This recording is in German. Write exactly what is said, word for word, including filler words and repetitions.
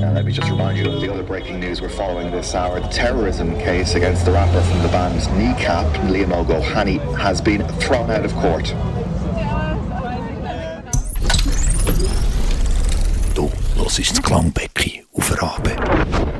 And let me just remind you of the other breaking news we're following this hour. The terrorism case against the rapper from the band Kneecap, Liam O'Gohany, has been thrown out of court. Du hörst das Klangbecken auf Rabe.